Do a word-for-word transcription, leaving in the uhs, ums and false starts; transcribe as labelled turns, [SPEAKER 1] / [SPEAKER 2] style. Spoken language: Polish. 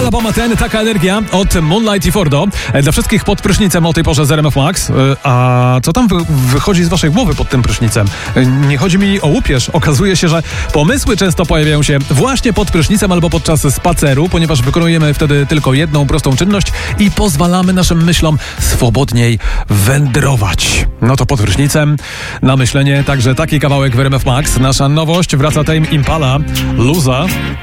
[SPEAKER 1] La Bomba ten, taka energia od Moonlight i Fordo. Dla wszystkich pod prysznicem o tej porze z R M F Max. A co tam wy- wychodzi z waszej głowy pod tym prysznicem? Nie chodzi mi o łupież. Okazuje się, że pomysły często pojawiają się właśnie pod prysznicem albo podczas spaceru, ponieważ wykonujemy wtedy tylko jedną prostą czynność i pozwalamy naszym myślom swobodniej wędrować. No to pod prysznicem na myślenie także taki kawałek w R M F Max. Nasza nowość, wraca Tame Impala, Luza.